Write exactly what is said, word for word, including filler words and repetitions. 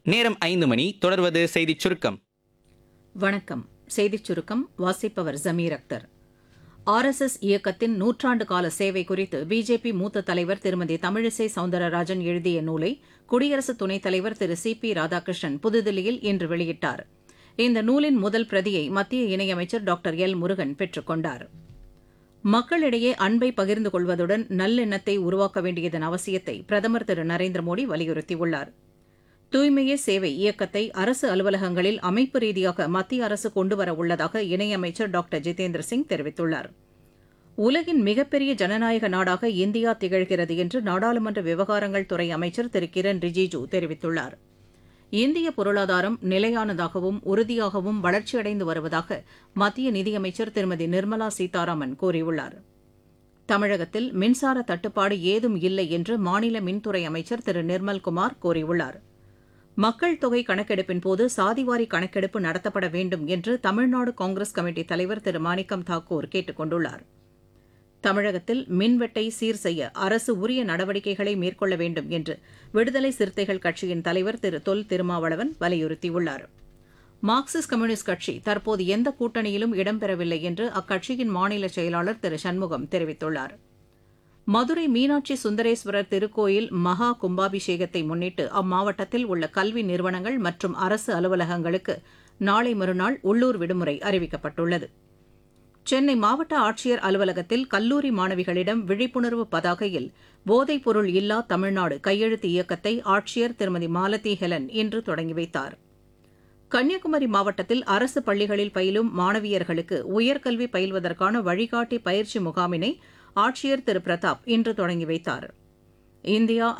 நேரம் ஐந்து மணி. தொடர்வது செய்திச் சுருக்கம். வணக்கம். செய்திச் சுருக்கம் வாசிப்பவர் ஜமீர் அக்தர். ஆர்எஸ்எஸ் இயக்கத்தின் நூற்றாண்டு கால சேவை குறித்து பிஜேபி மூத்த தலைவர் திருமதி தமிழிசை சவுந்தரராஜன் எழுதிய நூலை குடியரசு துணைத் தலைவர் திரு சி பி ராதாகிருஷ்ணன் புதுதில்லியில் இன்று வெளியிட்டார். இந்த நூலின் முதல் பிரதியை மத்திய இணையமைச்சர் டாக்டர் எல் முருகன் பெற்றுக் கொண்டார். மக்களிடையே அன்பை பகிர்ந்து கொள்வதுடன் நல்லெண்ணத்தை உருவாக்க வேண்டியதன் அவசியத்தை பிரதமர் திரு நரேந்திர மோடி வலியுறுத்தியுள்ளார். தூய்மையே சேவை இயக்கத்தை அரசு அலுவலகங்களில் அமைப்பு ரீதியாக மத்திய அரசு கொண்டுவர உள்ளதாக இணையமைச்சர் டாக்டர் ஜிதேந்திர சிங் தெரிவித்துள்ளார். உலகின் மிகப்பெரிய ஜனநாயக நாடாக இந்தியா திகழ்கிறது என்று நாடாளுமன்ற விவகாரங்கள் துறை அமைச்சர் திரு கிரண் ரிஜிஜூ தெரிவித்துள்ளார். இந்திய பொருளாதாரம் நிலையானதாகவும் உறுதியாகவும் வளர்ச்சியடைந்து வருவதாக மத்திய நிதியமைச்சர் திருமதி நிர்மலா சீதாராமன் கூறியுள்ளார். தமிழகத்தில் மின்சார தட்டுப்பாடு ஏதும் இல்லை என்று மாநில மின்துறை அமைச்சர் திரு நிர்மல்குமார் கூறியுள்ளார். மக்கள் தொகை கணக்கெடுப்பின் போது சாதிவாரி கணக்கெடுப்பு நடத்தப்பட வேண்டும் என்று தமிழ்நாடு காங்கிரஸ் கமிட்டி தலைவர் திரு மாணிக்கம் தாக்கூர் கேட்டுக் கொண்டுள்ளார். தமிழகத்தில் மின்வெட்டை சீர் செய்ய அரசு உரிய நடவடிக்கைகளை மேற்கொள்ள வேண்டும் என்று விடுதலை சிறுத்தைகள் கட்சியின் தலைவர் திரு தொல் திருமாவளவன் வலியுறுத்தியுள்ளார். மார்க்சிஸ்ட் கம்யூனிஸ்ட் கட்சி தற்போது எந்த கூட்டணியிலும் இடம்பெறவில்லை என்று அக்கட்சியின் மாநில செயலாளர் திரு சண்முகம் தெரிவித்துள்ளார். மதுரை மீனாட்சி சுந்தரேஸ்வரர் திருக்கோயில் மகா கும்பாபிஷேகத்தை முன்னிட்டு அம்மாவட்டத்தில் உள்ள கல்வி நிறுவனங்கள் மற்றும் அரசு அலுவலகங்களுக்கு நாளை மறுநாள் உள்ளூர் விடுமுறை அறிவிக்கப்பட்டுள்ளது. சென்னை மாவட்ட ஆட்சியர் அலுவலகத்தில் கல்லூரி மாணவிகளிடம் விழிப்புணர்வு பதாகையில் போதைப்பொருள் இல்லா தமிழ்நாடு கையெழுத்து இயக்கத்தை ஆட்சியர் திருமதி மாலதி ஹெலன் இன்று தொடங்கி வைத்தார். கன்னியாகுமரி மாவட்டத்தில் அரசு பள்ளிகளில் பயிலும் மாணவியர்களுக்கு உயர்கல்வி பயில்வதற்கான வழிகாட்டி பயிற்சி முகாமினை ஆட்சியர் திரு பிரதாப் இன்று தொடங்கி வைத்தார். இந்தியா